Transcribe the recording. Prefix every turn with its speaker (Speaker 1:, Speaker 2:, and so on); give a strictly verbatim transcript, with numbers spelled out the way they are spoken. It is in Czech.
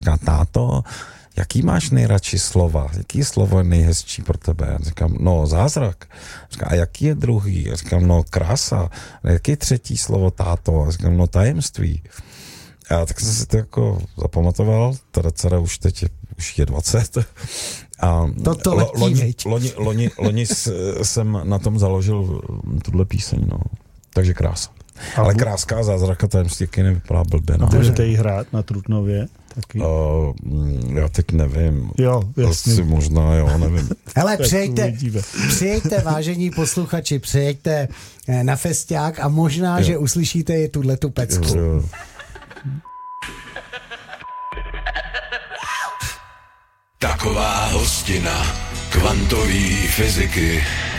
Speaker 1: Říká, táto, jaký máš nejradši slova? Jaký slovo je nejhezčí pro tebe? Já říkám, no zázrak. Říká, a jaký je druhý? Já říkám, no krása. A jaký je třetí slovo, táto? Já říkám, no tajemství. A tak jsem si to jako zapamatoval, teda dcera už teď je, už je dvacet. A
Speaker 2: Toto letí,
Speaker 1: loni, loni, loni, loni jsem na tom založil tuhle píseň, no. Takže krása.
Speaker 3: A
Speaker 1: Ale
Speaker 3: bu-
Speaker 1: Kráska a zázraka tajemství, jaký nevypadá blbě, no.
Speaker 3: Budete jí hrát na Trutnově? Taky.
Speaker 1: Uh, já teď nevím.
Speaker 3: Jo, jasně.
Speaker 1: Asi možná, jo, nevím.
Speaker 2: Hele,
Speaker 3: Tak
Speaker 2: přijďte,
Speaker 3: uvidíme.
Speaker 2: přijďte, vážení posluchači, přijďte eh, na festiák a možná,
Speaker 1: Jo.
Speaker 2: že uslyšíte i tuhletu pecku.
Speaker 1: Jo, jo.
Speaker 4: Taková hostina kvantový fyziky